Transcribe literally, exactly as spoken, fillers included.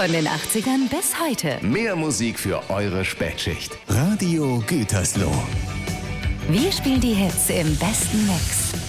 Von den achtzigern bis heute. Mehr Musik für eure Spätschicht. Radio Gütersloh. Wir spielen die Hits im besten Mix.